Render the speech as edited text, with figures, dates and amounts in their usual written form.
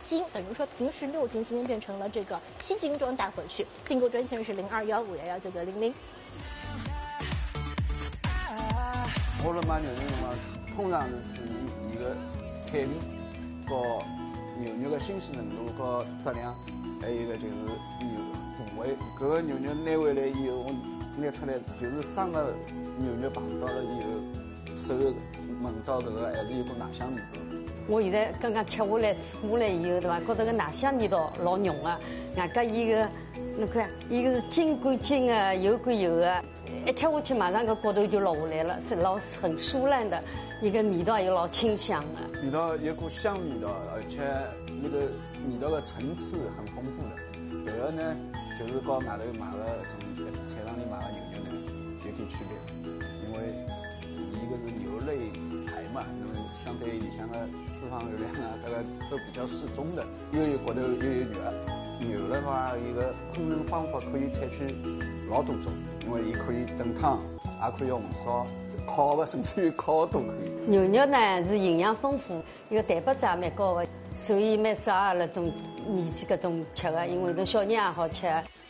斤，等于说平时6斤，今天变成了这个7斤装带回去。订购专线是0215119900。 我们买牛肉嘛，通常是注意一个彩味、和牛肉的新鲜程度和质量，还有一个就是牛部位。这个牛肉拿回来以后，我拿出来就是生的牛肉碰到了以后，手闻到这个还是有股奶香味道。 我现在刚刚吃下来试下来以后，对吧？觉得个奶香味道老浓啊，外加伊个，侬看，伊个是筋归筋啊，油归油啊，一吃下去马上个骨头就落下来了，是很酥烂的，一个味道又老清香的。 味道有股香味道，而且那个味道的层次很丰富的。这个呢，就是跟外头买的从菜场里买的牛肉呢有点区别，因为一个是牛肋排嘛，那么相对里向的脂肪热量啊，这个都比较适中的，又有骨头又有肉。牛的话，一个烹饪方法可以采取老多种，因为也可以炖汤，也可以红烧、烤的，甚至于烤都可以。 牛肉呢是营养丰富，一个蛋白质也蛮高的，所以蛮适合那种年纪搿种吃的，因为都小人也好吃。